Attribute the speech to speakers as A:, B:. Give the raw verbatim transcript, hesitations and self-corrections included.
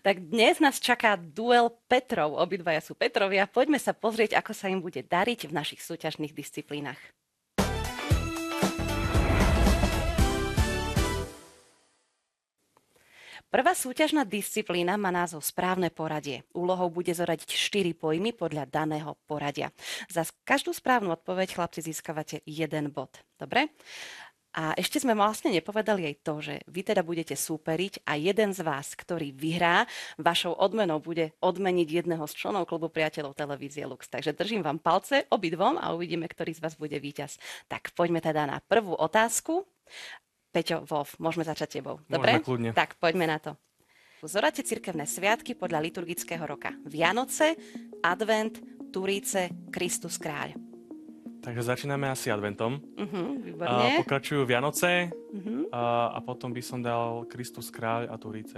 A: Tak dnes nás čaká duel Petrov. Obidvaja sú Petrovia. Poďme sa pozrieť, ako sa im bude dariť v našich súťažných disciplínach. Prvá súťažná disciplína má názov Správne poradie. Úlohou bude zoradiť štyri pojmy podľa daného poradia. Za každú správnu odpoveď, chlapci, získavate jeden bod. Dobre? A ešte sme vlastne nepovedali aj to, že vy teda budete súperiť a jeden z vás, ktorý vyhrá, vašou odmenou bude odmeniť jedného z členov klubu priateľov televízie Lux. Takže držím vám palce obidvom a uvidíme, ktorý z vás bude víťaz. Tak poďme teda na prvú otázku. Peťo, Wolf, môžeme začať tebou. Dobre?
B: Môžeme kľudne.
A: Tak poďme na to. Zoráte cirkevné sviatky podľa liturgického roka. Vianoce, Advent, Turíce, Kristus kráľ.
B: Takže začíname asi adventom.
A: Uh-huh,
B: A
A: výborne.
B: pokračujú Vianoce
A: Uh-huh.
B: a, a potom by som dal Kristus kráľ a Turíce.